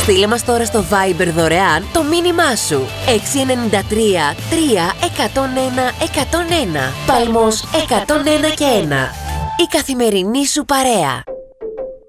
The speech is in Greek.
Στείλε μας τώρα στο Viber δωρεάν το μήνυμά σου. 693 3 101 101. Παλμός 101 και 1. Η καθημερινή σου παρέα.